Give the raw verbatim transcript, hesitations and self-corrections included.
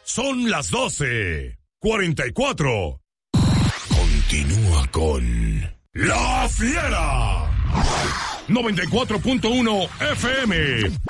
Son las doce cuarenta y cuatro. Continúa con La Fiera. noventa y cuatro punto uno F M.